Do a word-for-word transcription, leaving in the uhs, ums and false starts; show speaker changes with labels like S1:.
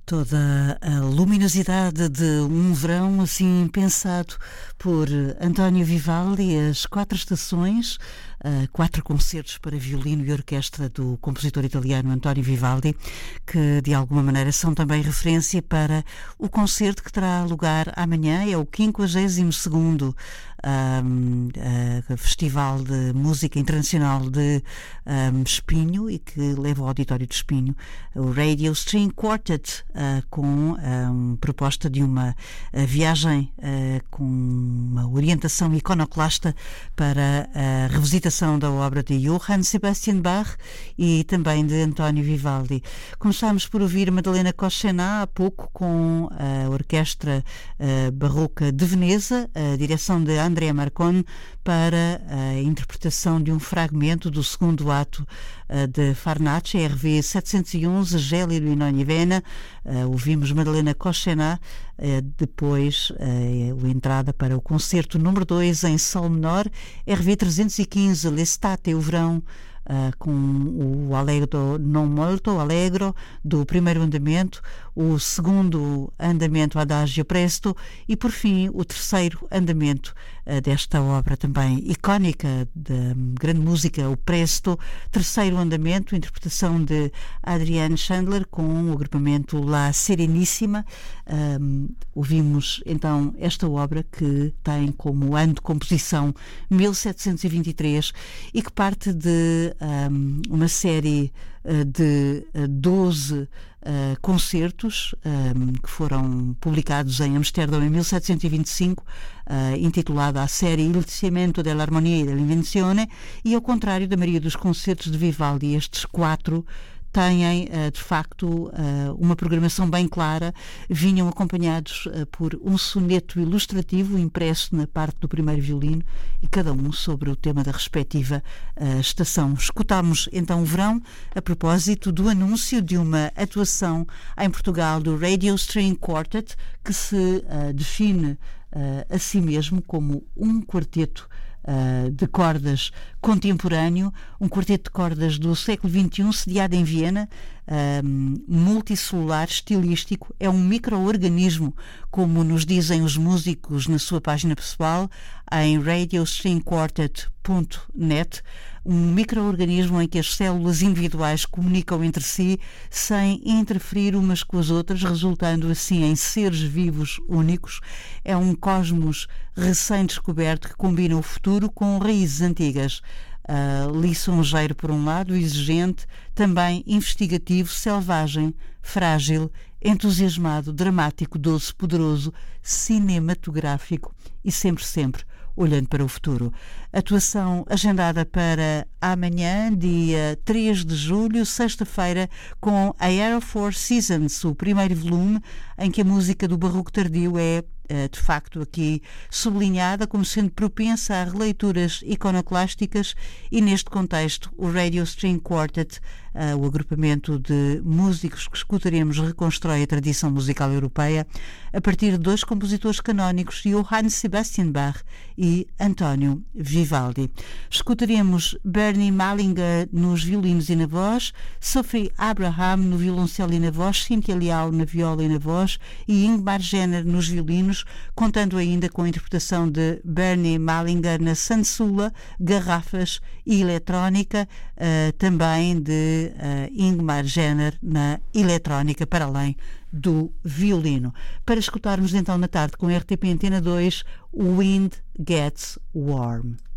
S1: Toda a luminosidade de um verão assim pensado por António Vivaldi, as quatro estações, uh, quatro concertos para violino e orquestra do compositor italiano António Vivaldi, que de alguma maneira são também referência para o concerto que terá lugar amanhã. É o quinquagésimo segundo Um, uh, Festival de Música Internacional de um, Espinho, e que leva ao auditório de Espinho o Radio String Quartet, uh, com um, proposta de uma uh, viagem uh, com uma orientação iconoclasta para a revisitação da obra de Johann Sebastian Bach e também de António Vivaldi. Começámos por ouvir Madalena Koschená há pouco com a Orquestra uh, Barroca de Veneza, a direção de Andrea Marcon, para a interpretação de um fragmento do segundo ato uh, de Farnace, R V setecentos e onze, Gelio in ogni vena. Uh, ouvimos Madalena Koschená, uh, depois uh, a entrada para o concerto número dois em Sol menor, R V trezentos e quinze, L'estate, o verão, Uh, com o Allegro non molto allegro do primeiro andamento, o segundo andamento Adagio presto e por fim o terceiro andamento uh, desta obra também icónica da grande música, o Presto, terceiro andamento, interpretação de Adrian Chandler com o agrupamento La Serenissima. Um, ouvimos então esta obra que tem como ano de composição mil setecentos e vinte e três e que parte de Um, uma série uh, de uh, doze uh, concertos um, que foram publicados em Amsterdão em mil setecentos e vinte e cinco, uh, intitulada a série Il cemento dell'armonia e dell'invenzione, e ao contrário da maioria dos concertos de Vivaldi, estes quatro têm, de facto, uma programação bem clara. Vinham acompanhados por um soneto ilustrativo impresso na parte do primeiro violino, e cada um sobre o tema da respectiva estação. Escutámos então o verão a propósito do anúncio de uma atuação em Portugal do Radio String Quartet, que se define a si mesmo como um quarteto Uh, de cordas contemporâneo, um quarteto de cordas do século vinte e um, sediado em Viena, um, multicelular, estilístico. É um micro-organismo, como nos dizem os músicos na sua página pessoal, em radio string quartet ponto net, um micro-organismo em que as células individuais comunicam entre si sem interferir umas com as outras, resultando assim em seres vivos únicos. É um cosmos recém-descoberto que combina o futuro com raízes antigas. Uh, lisonjeiro por um lado, exigente, também investigativo, selvagem, frágil, entusiasmado, dramático, doce, poderoso, cinematográfico e sempre, sempre olhando para o futuro. Atuação agendada para amanhã, dia três de julho, sexta-feira, com a Air Four Seasons, o primeiro volume, em que a música do barroco tardio é, de facto, aqui sublinhada como sendo propensa a releituras iconoclásticas, e neste contexto o Radio String Quartet, uh, o agrupamento de músicos que escutaremos, reconstrói a tradição musical europeia a partir de dois compositores canónicos, Johann Sebastian Bach e António Vivaldi. Escutaremos Bernie Malinger nos violinos e na voz, Sophie Abraham no violoncelo e na voz, Cíntia Leal na viola e na voz e Ingmar Jenner nos violinos, contando ainda com a interpretação de Bernie Malinger na sansula, garrafas e eletrónica, uh, também de uh, Ingmar Jenner na eletrónica, para além do violino. Para escutarmos então na tarde com R T P Antena dois, Wind Gets Warm.